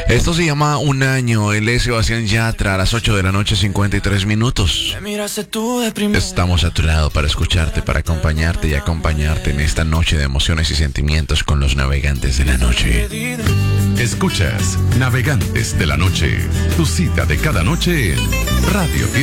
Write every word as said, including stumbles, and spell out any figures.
Esto se llama Un Año. Él es Sebastián Yatra a las ocho de la noche, cincuenta y tres minutos. Estamos a tu lado para escucharte, para acompañarte y acompañarte en esta noche de emociones y sentimientos con los navegantes de la noche. Escuchas Navegantes de la Noche, tu cita de cada noche en Radio Tierra.